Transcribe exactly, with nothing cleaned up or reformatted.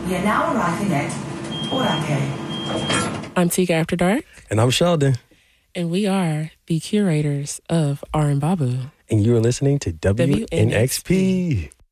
We are now arriving at Boracay. I'm Tika After Dark. And I'm Sheldon. And we are the curators of R and Babu. And you are listening to W N X P.